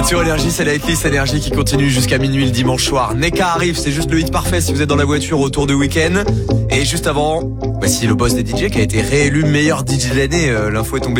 Sur Énergie, c'est la F-List Énergie qui continue jusqu'à minuit le dimanche soir. Neka arrive, c'est juste le hit parfait si vous êtes dans la voiture autour du week-end. Et juste avant, voici le boss des DJ qui a été réélu meilleur DJ de l'année. L'info est tombée